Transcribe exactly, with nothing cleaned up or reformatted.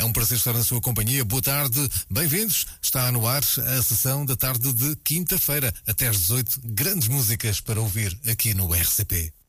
um prazer estar na sua companhia. Boa tarde, bem-vindos. Está no ar a sessão da tarde de quinta-feira, até às dezoito. Grandes músicas para ouvir aqui no R C P.